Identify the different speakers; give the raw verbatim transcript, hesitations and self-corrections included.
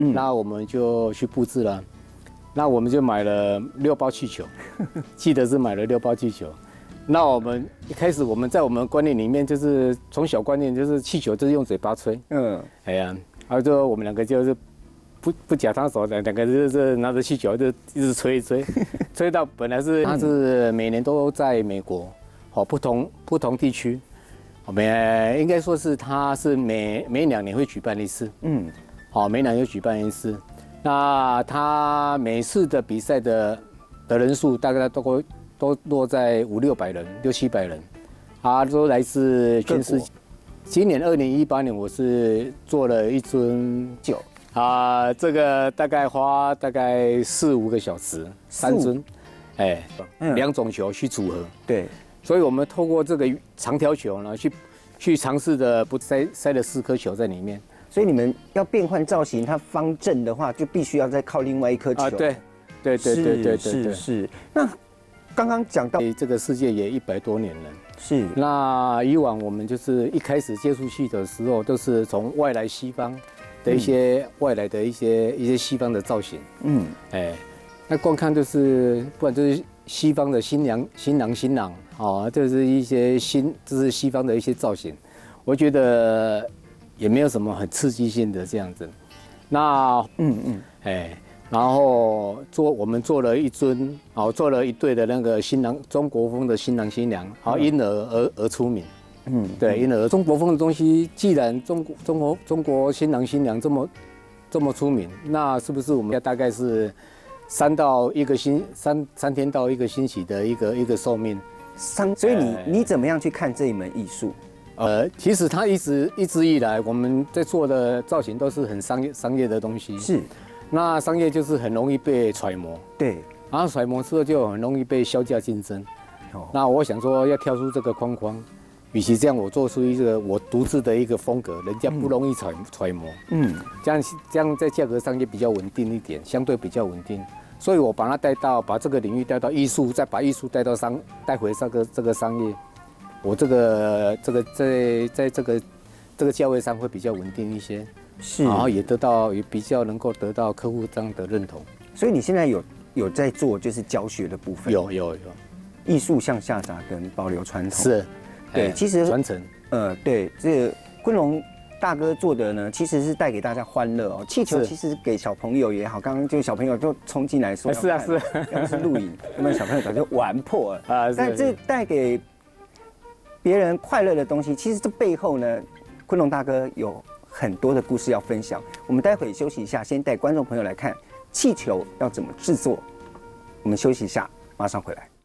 Speaker 1: 嗯，
Speaker 2: 那我们就去布置了。那我们就买了六包气球，记得是买了六包气球。那我们一开始我们在我们观念里面，就是从小观念就是气球就是用嘴巴吹，嗯，哎呀，然后就我们两个就是不不假他手，两两个就是拿着气球就一直吹一吹，吹到本来是他是每年都在美国，哦，不同不同地区，我们应该说是他是每每两年会举办一次，嗯，好，每两年举办一次。那他每次的比赛的的人数大概都会都落在五六百人、六七百人，啊，都来自全世界。今年二零一八年，我是做了一尊酒啊，这个大概花大概四五个小时，三尊，哎，两种球去组合。对，所以我们透过这个长条球呢，去去尝试的不塞塞了四颗球在里面。
Speaker 1: 所以你们要变换造型，它方正的话，就必须要再靠另外一颗球。啊，
Speaker 2: 对，对对对对对
Speaker 1: 是是。那刚刚讲到
Speaker 2: 这个世界也一百多年了，
Speaker 1: 是。
Speaker 2: 那以往我们就是一开始接触气的时候，都是从外来西方的一些、嗯、外来的一些一些西方的造型，嗯，哎，那光看就是不然就是西方的新娘新郎新郎，哦，就是一些新就是西方的一些造型，我觉得。也没有什么很刺激性的这样子，那嗯嗯哎，然后做我们做了一尊，哦，做了一对的那个新郎中国风的新郎新娘，好因而而而出名，嗯，对，因而中国风的东西，既然中国中国中国新郎新娘这么这么出名，那是不是我们要大概是三到一个星三三天到一个星期的一个一个寿命？
Speaker 1: 三，所以你你怎么样去看这一门艺术？
Speaker 2: 呃，其实它一直一直以来，我们在做的造型都是很商业商业的东西。是，那商业就是很容易被揣摩。对，然后揣摩之后就很容易被销价竞争。哦，那我想说要跳出这个框框，与其这样，我做出一个我独自的一个风格，人家不容易揣揣摩。嗯，这样这样在价格上也比较稳定一点，相对比较稳定。所以我把它带到把这个领域带到艺术，再把艺术带到商带回这个这个商业。我这个这个在在这个这个价位上会比较稳定一些，是，然后也得到也比较能够得到客户这样的认同。
Speaker 1: 所以你现在有有在做就是教学的部分？
Speaker 2: 有有有，
Speaker 1: 艺术向下扎根，保留传统。
Speaker 2: 是，
Speaker 1: 对，其实
Speaker 2: 传承。
Speaker 1: 呃，对，这个昆龙大哥做的呢，其实是带给大家欢乐哦。气球其实给小朋友也好，刚刚就小朋友就冲进来说，
Speaker 2: 是啊是，
Speaker 1: 要是录影，那么小朋友早就玩破了啊。但这带给别人快乐的东西，其实这背后呢，昆龙大哥有很多的故事要分享。我们待会休息一下，先带观众朋友来看气球要怎么制作。我们休息一下，马上回来。